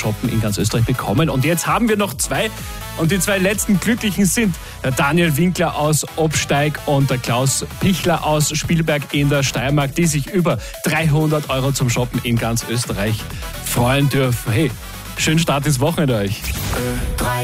Shoppen in ganz Österreich bekommen. Und jetzt haben wir noch 2. Und die 2 letzten Glücklichen sind der Daniel Winkler aus Obsteig und der Klaus Pichler aus Spielberg in der Steiermark, die sich über 300 € zum Shoppen in ganz Österreich freuen dürfen. Hey, schönen Start ins Wochenende euch.